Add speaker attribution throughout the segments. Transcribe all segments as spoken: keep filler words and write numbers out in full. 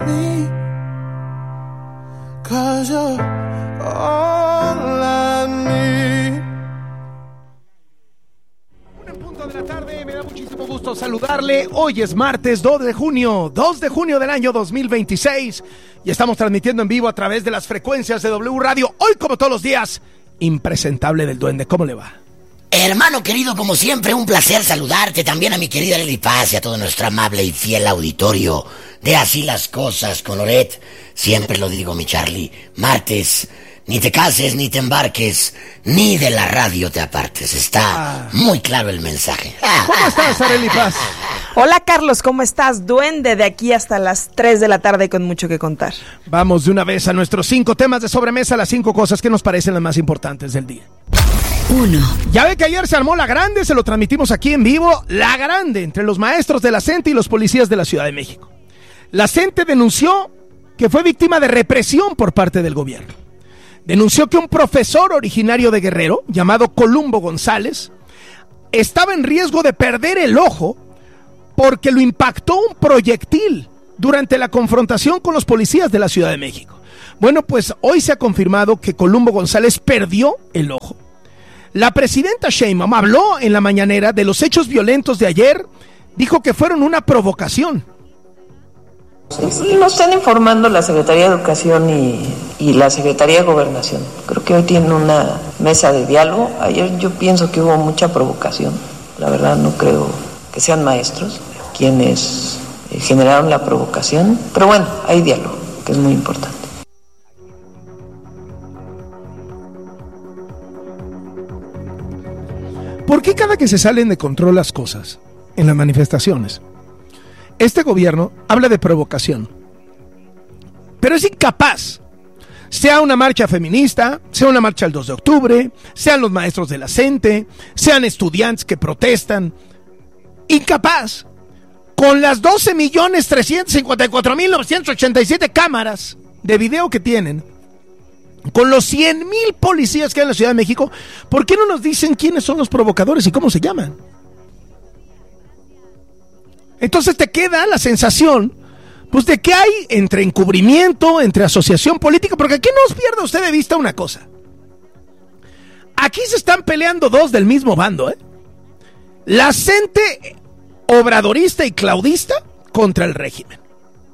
Speaker 1: me, 'cause you're all I need.
Speaker 2: Un punto de la tarde, me da muchísimo gusto saludarle. Hoy es martes dos de junio, dos de junio del año dos mil veintiséis. Y estamos transmitiendo en vivo a través de las frecuencias de W Radio. Hoy, como todos los días, impresentable del Duende. ¿Cómo le va?
Speaker 3: Hermano querido, como siempre, un placer saludarte. También a mi querida Lili Paz y a todo nuestro amable y fiel auditorio de Así las Cosas con Loret. Siempre lo digo, mi Charlie. Martes, ni te cases, ni te embarques, ni de la radio te apartes. Está ah. muy claro el mensaje.
Speaker 2: ¿Cómo estás, Arely Paz?
Speaker 4: Hola, Carlos, ¿cómo estás? Duende, de aquí hasta las tres de la tarde con mucho que contar.
Speaker 2: Vamos de una vez a nuestros cinco temas de sobremesa, las cinco cosas que nos parecen las más importantes del día.
Speaker 5: Uno.
Speaker 2: Ya ve que ayer se armó la grande, se lo transmitimos aquí en vivo, la grande entre los maestros de la C E N T E y los policías de la Ciudad de México. La C E N T E denunció que fue víctima de represión por parte del gobierno. Denunció que un profesor originario de Guerrero, llamado Columbo González, estaba en riesgo de perder el ojo porque lo impactó un proyectil durante la confrontación con los policías de la Ciudad de México. Bueno, pues hoy se ha confirmado que Columbo González perdió el ojo. La presidenta Sheinbaum habló en la mañanera de los hechos violentos de ayer, dijo que fueron una provocación.
Speaker 6: Nos están informando la Secretaría de Educación y, y la Secretaría de Gobernación. Creo que hoy tienen una mesa de diálogo. Ayer yo pienso que hubo mucha provocación. La verdad no creo que sean maestros quienes eh, generaron la provocación. Pero bueno, hay diálogo, que es muy importante.
Speaker 2: ¿Por qué cada que se salen de control las cosas en las manifestaciones, este gobierno habla de provocación, pero es incapaz? Sea una marcha feminista, sea una marcha el dos de octubre, sean los maestros de la C E N T E, sean estudiantes que protestan, incapaz, con las doce millones trescientos cincuenta y cuatro mil novecientos ochenta y siete cámaras de video que tienen, con los cien mil policías que hay en la Ciudad de México, ¿por qué no nos dicen quiénes son los provocadores y cómo se llaman? Entonces te queda la sensación, pues, de que hay entre encubrimiento, entre asociación política, porque aquí no os pierda usted de vista una cosa. Aquí se están peleando dos del mismo bando, ¿eh? La C E N T E obradorista y claudista contra el régimen.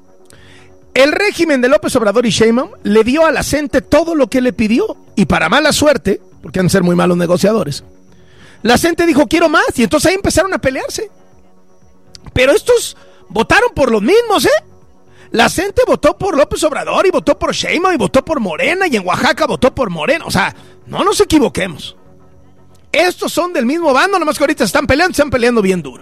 Speaker 2: El régimen de López Obrador y Sheinbaum le dio a la C E N T E todo lo que le pidió, y para mala suerte, porque han de ser muy malos negociadores, la C E N T E dijo quiero más, y entonces ahí empezaron a pelearse. Pero estos votaron por los mismos, ¿eh? La C E N T E votó por López Obrador y votó por Sheinbaum y votó por Morena, y en Oaxaca votó por Morena. O sea, no nos equivoquemos. Estos son del mismo bando, nomás que ahorita están peleando, están peleando bien duro.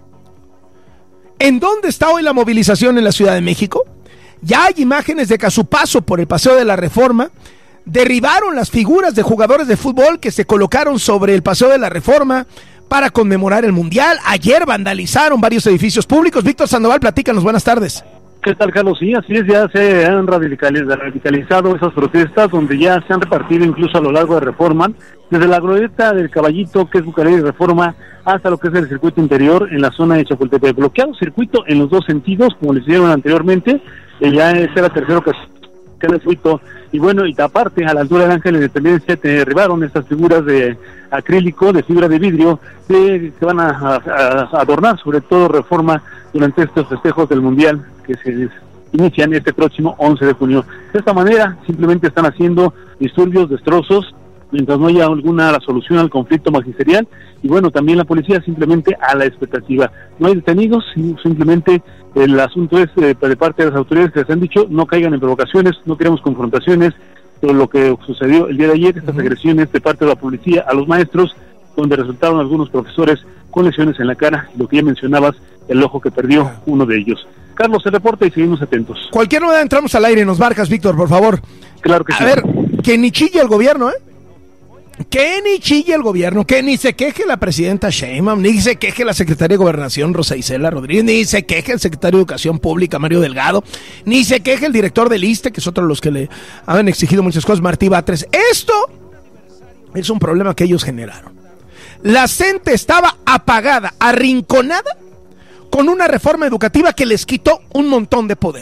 Speaker 2: ¿En dónde está hoy la movilización en la Ciudad de México? Ya hay imágenes de que a su paso por el Paseo de la Reforma derribaron las figuras de jugadores de fútbol que se colocaron sobre el Paseo de la Reforma para conmemorar el Mundial. Ayer vandalizaron varios edificios públicos. Víctor Sandoval, platícanos, buenas tardes.
Speaker 7: ¿Qué tal, Carlos? Sí, así es, ya se han radicalizado esas protestas, donde ya se han repartido incluso a lo largo de Reforma, desde la glorieta del Caballito, que es Bucareli y Reforma, hasta lo que es el circuito interior en la zona de Chapultepec. Bloqueado circuito en los dos sentidos, como les hicieron anteriormente, eh, ya es la tercera ocasión que el circuito. Y bueno, y aparte, a la altura del Ángel de Independencia, te derribaron estas figuras de acrílico, de fibra de vidrio, de, que van a, a, a adornar sobre todo Reforma durante estos festejos del Mundial que se inician este próximo once de junio. De esta manera, simplemente están haciendo disturbios, destrozos, mientras no haya alguna solución al conflicto magisterial. Y bueno, también la policía simplemente a la expectativa. No hay detenidos, simplemente el asunto es eh, de parte de las autoridades que les han dicho no caigan en provocaciones, no queremos confrontaciones. Pero lo que sucedió el día de ayer, estas agresiones de parte de la policía a los maestros, donde resultaron algunos profesores con lesiones en la cara, lo que ya mencionabas, el ojo que perdió uno de ellos. Carlos, se reporta y seguimos atentos.
Speaker 2: Cualquier novedad entramos al aire y nos marcas, Víctor, por favor.
Speaker 7: Claro que
Speaker 2: a
Speaker 7: sí.
Speaker 2: A ver, que ni chille el gobierno, ¿eh? Que ni chille el gobierno, que ni se queje la presidenta Sheinbaum, ni se queje la secretaria de Gobernación Rosa Isela Rodríguez, ni se queje el secretario de Educación Pública Mario Delgado, ni se queje el director del ISSSTE, que es otro de los que le han exigido muchas cosas, Martí Batres. Esto es un problema que ellos generaron. La C E N T E estaba apagada, arrinconada, con una reforma educativa que les quitó un montón de poder.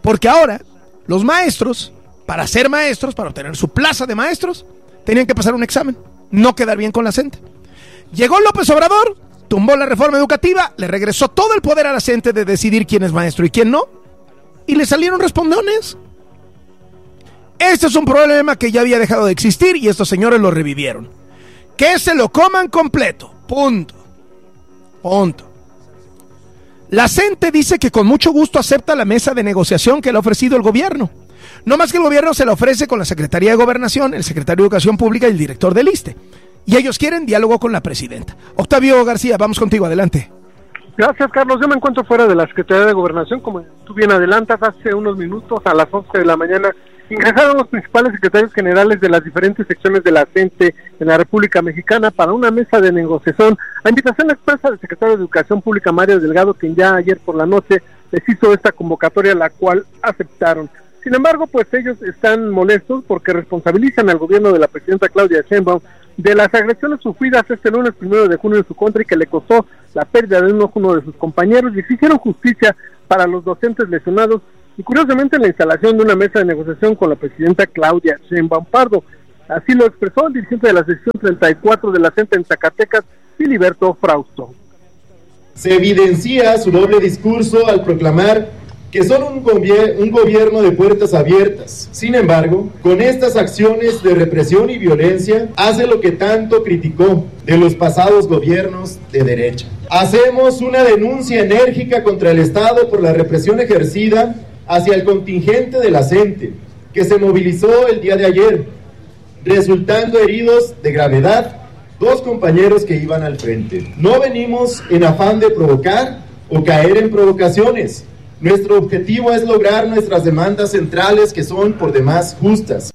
Speaker 2: Porque ahora los maestros, para ser maestros, para obtener su plaza de maestros, tenían que pasar un examen, no quedar bien con la CENTE. Llegó López Obrador, tumbó la reforma educativa, le regresó todo el poder a la CENTE de decidir quién es maestro y quién no, y le salieron respondones. Este es un problema que ya había dejado de existir y estos señores lo revivieron. Que se lo coman completo, punto. Punto. La CENTE dice que con mucho gusto acepta la mesa de negociación que le ha ofrecido el gobierno. No más que el gobierno se la ofrece con la Secretaría de Gobernación, el secretario de Educación Pública y el director del ISSSTE. Y ellos quieren diálogo con la presidenta. Octavio García, vamos contigo, adelante.
Speaker 7: Gracias, Carlos. Yo me encuentro fuera de la Secretaría de Gobernación, como tú bien adelantas, hace unos minutos, a las once de la mañana, ingresaron los principales secretarios generales de las diferentes secciones de la CENTE en la República Mexicana para una mesa de negociación a invitación expresa del secretario de Educación Pública, Mario Delgado, quien ya ayer por la noche les hizo esta convocatoria, la cual aceptaron. Sin embargo, pues ellos están molestos porque responsabilizan al gobierno de la presidenta Claudia Sheinbaum de las agresiones sufridas este lunes primero de junio en su contra y que le costó la pérdida de uno, uno de sus compañeros, y exigieron justicia para los docentes lesionados y curiosamente la instalación de una mesa de negociación con la presidenta Claudia Sheinbaum Pardo. Así lo expresó el dirigente de la sección treinta y cuatro de la CENTE en Zacatecas, Filiberto Frausto.
Speaker 5: Se evidencia su doble discurso al proclamar que son un, gobier- un gobierno de puertas abiertas. Sin embargo, con estas acciones de represión y violencia, hace lo que tanto criticó de los pasados gobiernos de derecha. Hacemos una denuncia enérgica contra el Estado por la represión ejercida hacia el contingente de la CENTE, que se movilizó el día de ayer, resultando heridos de gravedad dos compañeros que iban al frente. No venimos en afán de provocar o caer en provocaciones. Nuestro objetivo es lograr nuestras demandas centrales, que son por demás justas.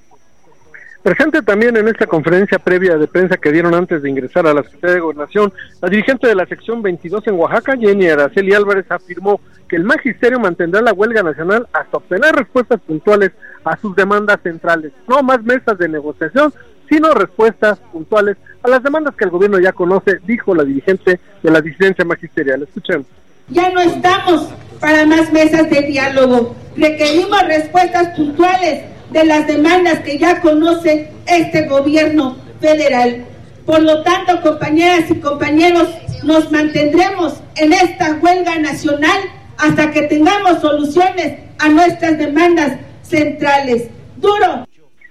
Speaker 7: Presente también en esta conferencia previa de prensa que dieron antes de ingresar a la Secretaría de Gobernación, la dirigente de la sección veintidós en Oaxaca, Jenny Araceli Álvarez, afirmó que el magisterio mantendrá la huelga nacional hasta obtener respuestas puntuales a sus demandas centrales. No más mesas de negociación, sino respuestas puntuales a las demandas que el gobierno ya conoce, dijo la dirigente de la disidencia magisterial. Escuchemos.
Speaker 8: Ya no estamos para más mesas de diálogo. Requerimos respuestas puntuales de las demandas que ya conoce este gobierno federal. Por lo tanto, compañeras y compañeros, nos mantendremos en esta huelga nacional hasta que tengamos soluciones a nuestras demandas centrales. ¡Duro!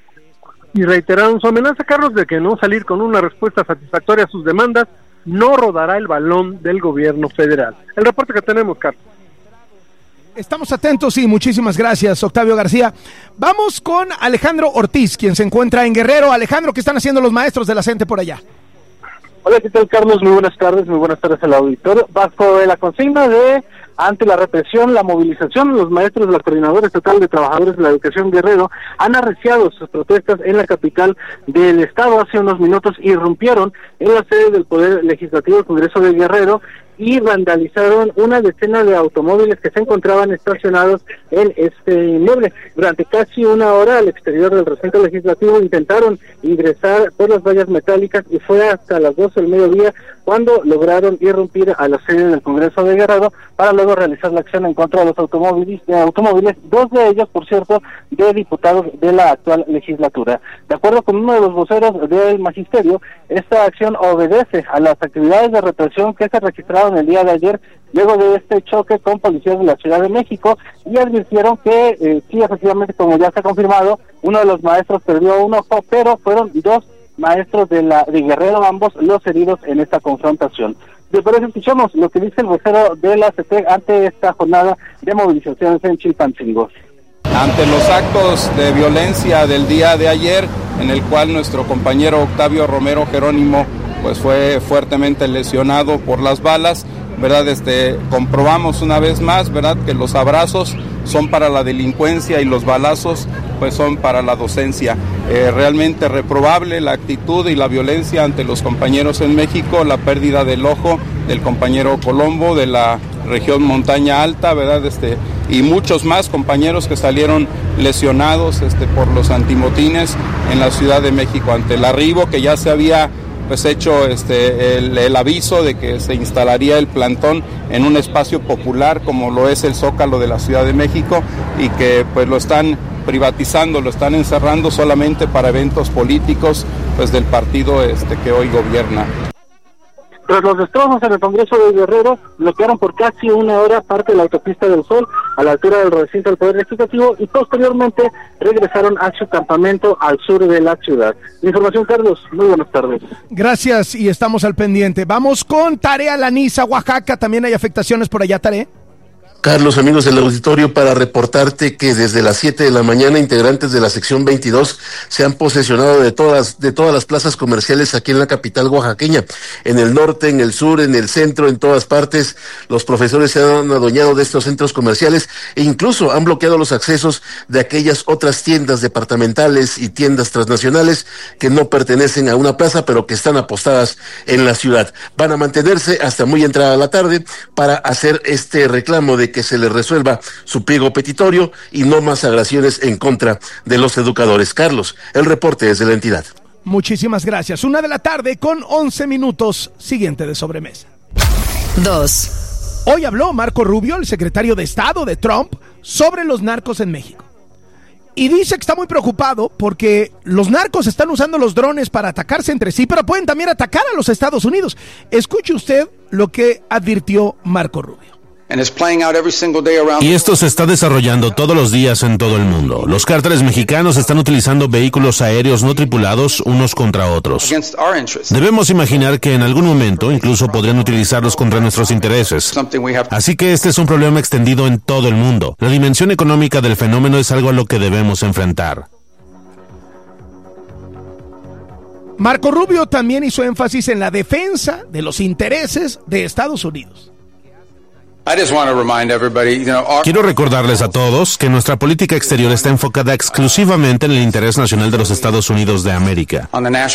Speaker 7: Y reiteraron su amenaza, Carlos, de que no salir con una respuesta satisfactoria a sus demandas no rodará el balón del gobierno federal. El reporte que tenemos, Carlos.
Speaker 2: Estamos atentos y muchísimas gracias, Octavio García. Vamos con Alejandro Ortiz, quien se encuentra en Guerrero. Alejandro, ¿qué están haciendo los maestros de la CENTE por allá?
Speaker 9: Hola, ¿qué tal, Carlos? Muy buenas tardes, muy buenas tardes al auditorio. Bajo la consigna de ante la represión, la movilización, los maestros de la Coordinadora Estatal de Trabajadores de la Educación Guerrero han arreciado sus protestas en la capital del estado. Hace unos minutos irrumpieron en la sede del Poder Legislativo del Congreso de Guerrero y vandalizaron una decena de automóviles que se encontraban estacionados en este inmueble. Durante casi una hora al exterior del recinto legislativo intentaron ingresar por las vallas metálicas y fue hasta las doce del mediodía cuando lograron irrumpir a la sede del Congreso de Guerrero para luego realizar la acción en contra de los automóviles, de automóviles, dos de ellos, por cierto, de diputados de la actual legislatura. De acuerdo con uno de los voceros del magisterio, esta acción obedece a las actividades de represión que se registraron el día de ayer luego de este choque con policías de la Ciudad de México, y advirtieron que eh, sí, efectivamente, como ya se ha confirmado, uno de los maestros perdió un ojo, pero fueron dos maestros de la de Guerrero, ambos los heridos en esta confrontación. De por eso escuchamos lo que dice el vocero de la C E T E ante esta jornada de movilizaciones en Chilpancingo.
Speaker 10: Ante los actos de violencia del día de ayer, en el cual nuestro compañero Octavio Romero Jerónimo pues fue fuertemente lesionado por las balas, ¿verdad? Este, comprobamos una vez más, ¿verdad?, que los abrazos son para la delincuencia y los balazos pues son para la docencia. Eh, realmente reprobable la actitud y la violencia ante los compañeros en México, la pérdida del ojo del compañero Colombo de la región Montaña Alta, ¿verdad? Este, y muchos más compañeros que salieron lesionados este, por los antimotines en la Ciudad de México, ante el arribo que ya se había pues hecho este, el, el aviso de que se instalaría el plantón en un espacio popular como lo es el Zócalo de la Ciudad de México y que pues lo están privatizando, lo están encerrando solamente para eventos políticos pues del partido este, que hoy gobierna.
Speaker 9: Tras los destrozos en el Congreso de Guerrero, bloquearon por casi una hora parte de la autopista del Sol a la altura del recinto del Poder Legislativo y posteriormente regresaron a su campamento al sur de la ciudad. Información, Carlos. Muy buenas tardes.
Speaker 2: Gracias y estamos al pendiente. Vamos con Tarea Laniza, Oaxaca. También hay afectaciones por allá, Tarea.
Speaker 11: Carlos, amigos del auditorio, para reportarte que desde las siete de la mañana integrantes de la sección veintidós se han posesionado de todas de todas las plazas comerciales aquí en la capital oaxaqueña, en el norte, en el sur, en el centro, en todas partes. Los profesores se han adueñado de estos centros comerciales e incluso han bloqueado los accesos de aquellas otras tiendas departamentales y tiendas transnacionales que no pertenecen a una plaza, pero que están apostadas en la ciudad. Van a mantenerse hasta muy entrada la tarde para hacer este reclamo de que se les resuelva su pliego petitorio y no más agresiones en contra de los educadores. Carlos, el reporte desde la entidad.
Speaker 2: Muchísimas gracias. Una de la tarde con once minutos. Siguiente de sobremesa.
Speaker 12: Dos.
Speaker 2: Hoy habló Marco Rubio, el secretario de Estado de Trump, sobre los narcos en México. Y dice que está muy preocupado porque los narcos están usando los drones para atacarse entre sí, pero pueden también atacar a los Estados Unidos. Escuche usted lo que advirtió Marco Rubio.
Speaker 13: Y esto se está desarrollando todos los días en todo el mundo. Los cárteles mexicanos están utilizando vehículos aéreos no tripulados unos contra otros. Debemos imaginar que en algún momento incluso podrían utilizarlos contra nuestros intereses. Así que este es un problema extendido en todo el mundo. La dimensión económica del fenómeno es algo a lo que debemos enfrentar.
Speaker 2: Marco Rubio también hizo énfasis en la defensa de los intereses de Estados Unidos.
Speaker 13: Quiero recordarles a todos que nuestra política exterior está enfocada exclusivamente en el interés nacional de los Estados Unidos de América, en la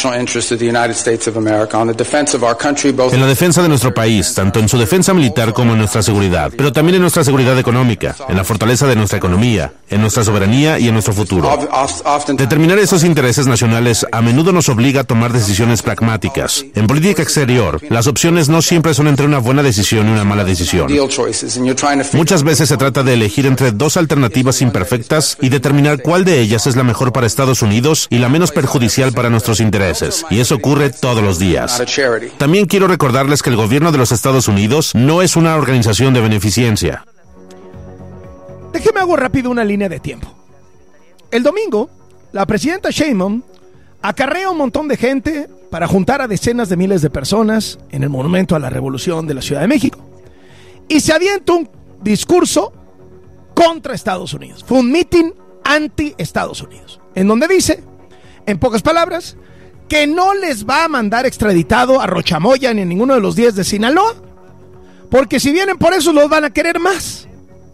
Speaker 13: defensa de nuestro país, tanto en su defensa militar como en nuestra seguridad, pero también en nuestra seguridad económica, en la fortaleza de nuestra economía, en nuestra soberanía y en nuestro futuro. Determinar esos intereses nacionales a menudo nos obliga a tomar decisiones pragmáticas. En política exterior, las opciones no siempre son entre una buena decisión y una mala decisión. Muchas veces se trata de elegir entre dos alternativas imperfectas y determinar cuál de ellas es la mejor para Estados Unidos y la menos perjudicial para nuestros intereses. Y eso ocurre todos los días. También quiero recordarles que el gobierno de los Estados Unidos no es una organización de beneficencia.
Speaker 2: Déjeme hago rápido una línea de tiempo. El domingo, la presidenta Sheinbaum acarrea un montón de gente para juntar a decenas de miles de personas en el Monumento a la Revolución de la Ciudad de México. Y se avienta un discurso contra Estados Unidos. Fue un mitin anti-Estados Unidos, en donde dice, en pocas palabras, que no les va a mandar extraditado a Rochamoya ni a ninguno de los diez de Sinaloa, porque si vienen por eso los van a querer más.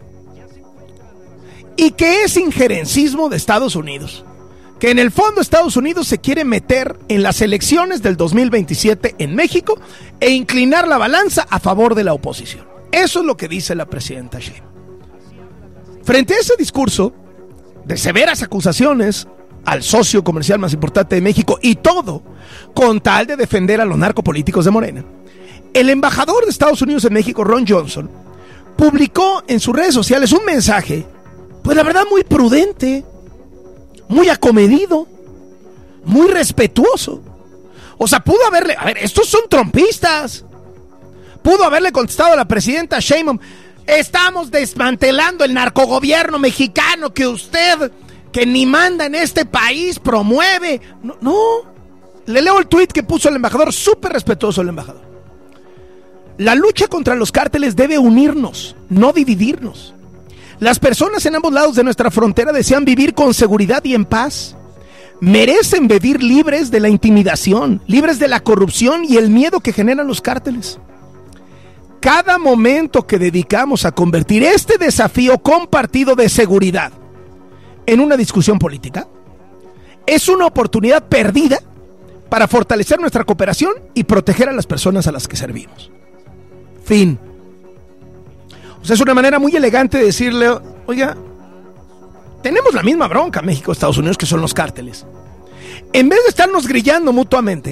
Speaker 2: Y que es injerencismo de Estados Unidos, que en el fondo Estados Unidos se quiere meter en las elecciones del dos mil veintisiete en México e inclinar la balanza a favor de la oposición. Eso es lo que dice la presidenta Sheinbaum. Frente a ese discurso de severas acusaciones al socio comercial más importante de México y todo con tal de defender a los narcopolíticos de Morena, el embajador de Estados Unidos en México, Ron Johnson, publicó en sus redes sociales un mensaje, pues la verdad muy prudente, muy acomedido, muy respetuoso. O sea, pudo haberle, a ver, estos son trompistas. Pudo haberle contestado a la presidenta Sheinbaum, estamos desmantelando el narcogobierno mexicano que usted, que ni manda en este país, promueve. No, no. Le leo el tuit que puso el embajador, súper respetuoso el embajador. La lucha contra los cárteles debe unirnos, no dividirnos. Las personas en ambos lados de nuestra frontera desean vivir con seguridad y en paz. Merecen vivir libres de la intimidación, libres de la corrupción y el miedo que generan los cárteles. Cada momento que dedicamos a convertir este desafío compartido de seguridad en una discusión política es una oportunidad perdida para fortalecer nuestra cooperación y proteger a las personas a las que servimos. Fin. O sea, es una manera muy elegante de decirle, oiga, tenemos la misma bronca México, Estados Unidos, que son los cárteles. En vez de estarnos grillando mutuamente,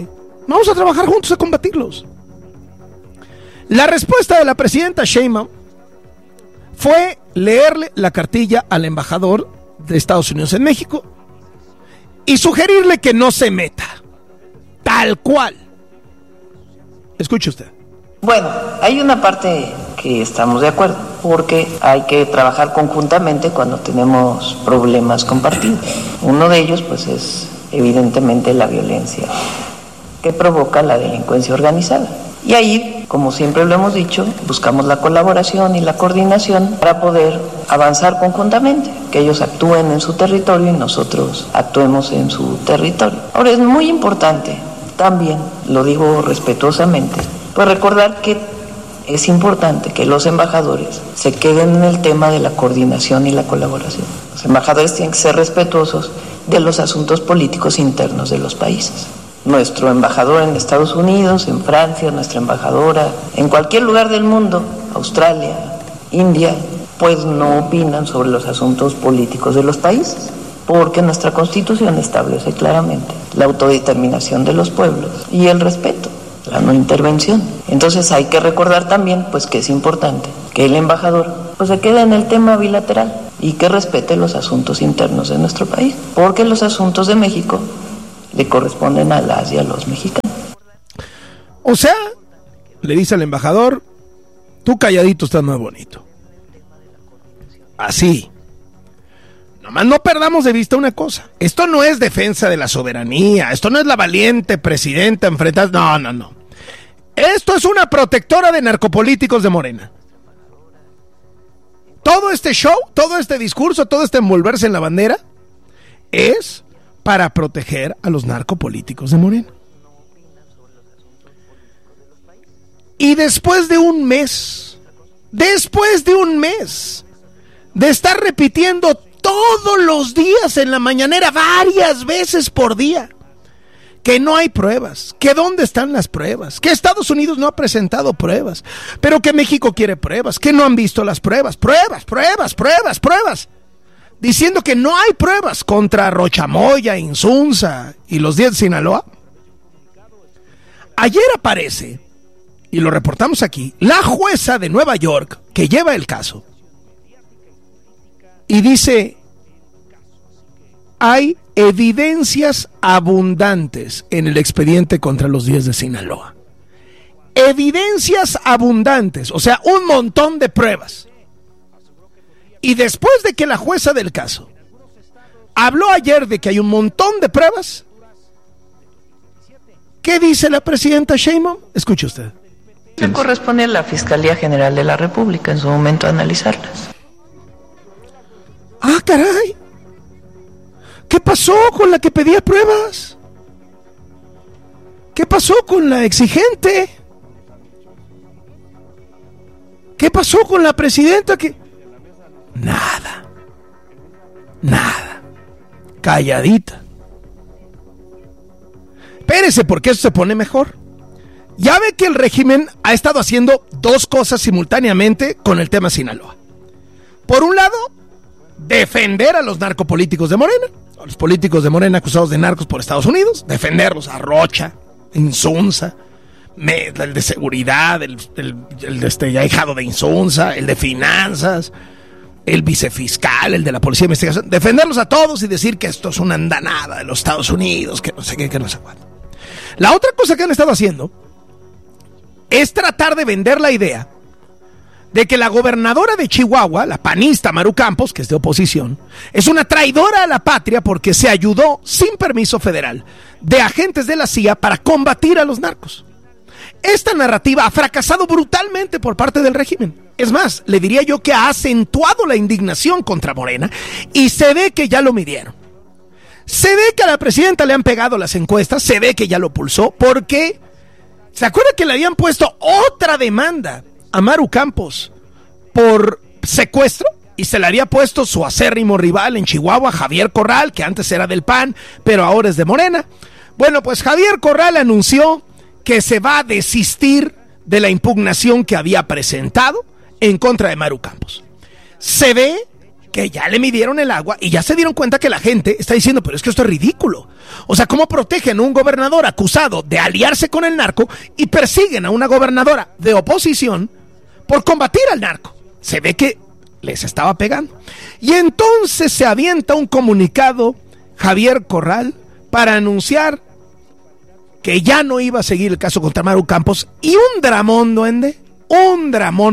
Speaker 2: Vamos a trabajar juntos a combatirlos. La respuesta de la presidenta Sheinbaum fue leerle la cartilla al embajador de Estados Unidos en México y sugerirle que no se meta. Tal cual. Escuche usted.
Speaker 6: Bueno, hay una parte que estamos de acuerdo, porque hay que trabajar conjuntamente cuando tenemos problemas compartidos. Uno de ellos, pues, es evidentemente la violencia que provoca la delincuencia organizada. Y ahí, como siempre lo hemos dicho, buscamos la colaboración y la coordinación para poder avanzar conjuntamente, que ellos actúen en su territorio y nosotros actuemos en su territorio. Ahora, es muy importante también, lo digo respetuosamente, pues recordar que es importante que los embajadores se queden en el tema de la coordinación y la colaboración. Los embajadores tienen que ser respetuosos de los asuntos políticos internos de los países. Nuestro embajador en Estados Unidos, en Francia, nuestra embajadora, en cualquier lugar del mundo, Australia, India, pues no opinan sobre los asuntos políticos de los países, porque nuestra Constitución establece claramente la autodeterminación de los pueblos y el respeto, la no intervención. Entonces hay que recordar también, pues, que es importante que el embajador pues se quede en el tema bilateral y que respete los asuntos internos de nuestro país, porque los asuntos de México le corresponden a las y a los mexicanos.
Speaker 2: O sea, le dice al embajador, tú calladito estás más bonito. Así. Nomás no perdamos de vista una cosa. Esto no es defensa de la soberanía. Esto no es la valiente presidenta enfrentada. No, no, no. Esto es una protectora de narcopolíticos de Morena. Todo este show, todo este discurso, todo este envolverse en la bandera es para proteger a los narcopolíticos de Morena. Y después de un mes, después de un mes de estar repitiendo todos los días en la mañanera, varias veces por día, que no hay pruebas, que dónde están las pruebas, que Estados Unidos no ha presentado pruebas, pero que México quiere pruebas, que no han visto las pruebas, pruebas, pruebas, pruebas, pruebas, diciendo que no hay pruebas contra Rochamoya, Insunza y los diez de Sinaloa. Ayer aparece, y lo reportamos aquí, la jueza de Nueva York que lleva el caso y dice: hay evidencias abundantes en el expediente contra los diez de Sinaloa. Evidencias abundantes, o sea, un montón de pruebas. Y después de que la jueza del caso habló ayer de que hay un montón de pruebas, ¿qué dice la presidenta Sheinbaum? Escuche usted.
Speaker 6: Le corresponde a la Fiscalía General de la República en su momento analizarlas.
Speaker 2: Ah, caray. ¿Qué pasó con la que pedía pruebas? ¿Qué pasó con la exigente? ¿Qué pasó con la presidenta que...? Nada. Nada. Calladita. Espérese, porque esto se pone mejor. Ya ve que el régimen ha estado haciendo dos cosas simultáneamente con el tema Sinaloa. Por un lado, defender a los narcopolíticos de Morena, a los políticos de Morena acusados de narcos por Estados Unidos, defenderlos a Rocha, Insunza, me, el de seguridad, el, el, el de este ahijado de Insunza, el de finanzas, el vicefiscal, el de la policía de investigación, defenderlos a todos y decir que esto es una andanada de los Estados Unidos, que no sé qué, que no sé cuánto. La otra cosa que han estado haciendo es tratar de vender la idea de que la gobernadora de Chihuahua, la panista Maru Campos, que es de oposición, es una traidora a la patria porque se ayudó sin permiso federal de agentes de la C I A para combatir a los narcos. Esta narrativa ha fracasado brutalmente por parte del régimen. Es más, le diría yo que ha acentuado la indignación contra Morena y se ve que ya lo midieron. Se ve que a la presidenta le han pegado las encuestas, se ve que ya lo pulsó, porque ¿se acuerda que le habían puesto otra demanda a Maru Campos por secuestro? Y se le había puesto su acérrimo rival en Chihuahua, Javier Corral, que antes era del P A N, pero ahora es de Morena. Bueno, pues Javier Corral anunció que se va a desistir de la impugnación que había presentado en contra de Maru Campos. Se ve que ya le midieron el agua y ya se dieron cuenta que la gente está diciendo, pero es que esto es ridículo. O sea, ¿cómo protegen a un gobernador acusado de aliarse con el narco y persiguen a una gobernadora de oposición por combatir al narco? Se ve que les estaba pegando. Y entonces se avienta un comunicado Javier Corral para anunciar que ya no iba a seguir el caso contra Maru Campos, y un dramón, duende, un dramón.